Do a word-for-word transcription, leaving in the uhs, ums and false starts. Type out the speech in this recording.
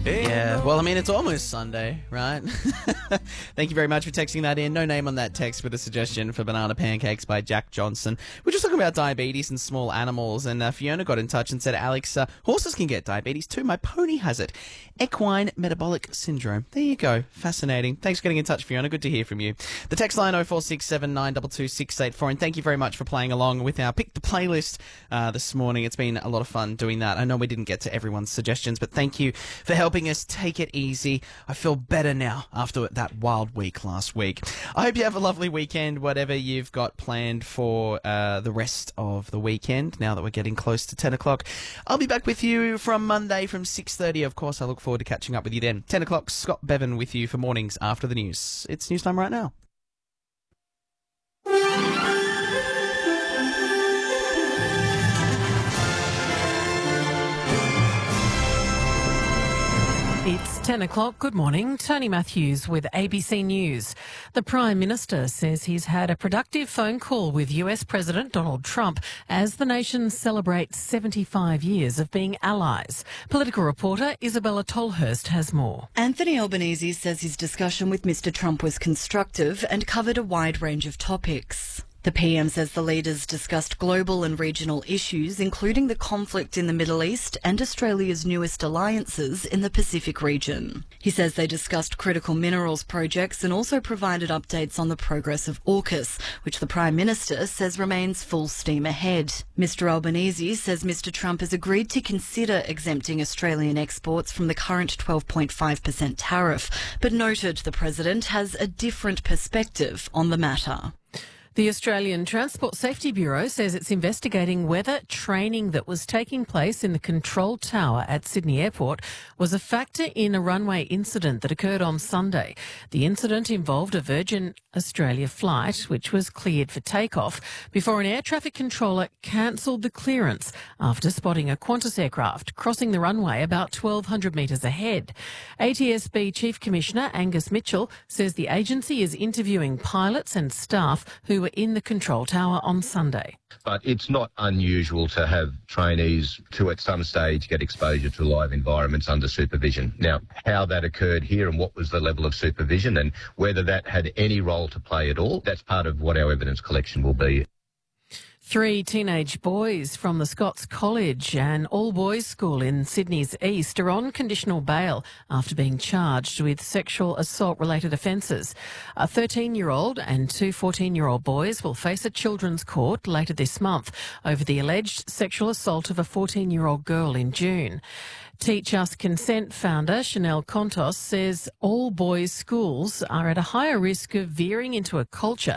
Yeah, well, I mean, it's almost Sunday, right? Thank you very much for texting that in. No name on that text with a suggestion for Banana Pancakes by Jack Johnson. We're just talking about diabetes and small animals, and uh, Fiona got in touch and said, Alex, uh, horses can get diabetes too. My pony has it. Equine metabolic syndrome. There you go. Fascinating. Thanks for getting in touch, Fiona. Good to hear from you. The text line oh four six seven nine two two six eight four, and thank you very much for playing along with our Pick the Playlist uh, this morning. It's been a lot of fun doing that. I know we didn't get to everyone's suggestions, but thank you for helping us take it easy. I feel better now after that wild week last week. I hope you have a lovely weekend, whatever you've got planned for uh, the rest of the weekend, now that we're getting close to ten o'clock. I'll be back with you from Monday from six thirty. Of course, I look forward to catching up with you then. ten o'clock, Scott Bevan with you for mornings after the news. It's news time right now. It's ten o'clock. Good morning. Tony Matthews with A B C News. The Prime Minister says he's had a productive phone call with U S President Donald Trump as the nation celebrates seventy-five years of being allies. Political reporter Isabella Tolhurst has more. Anthony Albanese says his discussion with Mister Trump was constructive and covered a wide range of topics. The P M says the leaders discussed global and regional issues, including the conflict in the Middle East and Australia's newest alliances in the Pacific region. He says they discussed critical minerals projects and also provided updates on the progress of AUKUS, which the Prime Minister says remains full steam ahead. Mister Albanese says Mister Trump has agreed to consider exempting Australian exports from the current twelve point five percent tariff, but noted the President has a different perspective on the matter. The Australian Transport Safety Bureau says it's investigating whether training that was taking place in the control tower at Sydney Airport was a factor in a runway incident that occurred on Sunday. The incident involved a Virgin Australia flight which was cleared for takeoff before an air traffic controller cancelled the clearance after spotting a Qantas aircraft crossing the runway about twelve hundred metres ahead. A T S B Chief Commissioner Angus Mitchell says the agency is interviewing pilots and staff who were in the control tower on Sunday. But it's not unusual to have trainees to at some stage get exposure to live environments under supervision. Now, how that occurred here and what was the level of supervision and whether that had any role to play at all, that's part of what our evidence collection will be. Three teenage boys from the Scots College, an all-boys school in Sydney's east, are on conditional bail after being charged with sexual assault-related offences. A thirteen-year-old and two fourteen-year-old boys will face a children's court later this month over the alleged sexual assault of a fourteen-year-old girl in June. Teach Us Consent founder Chanel Contos says all boys' schools are at a higher risk of veering into a culture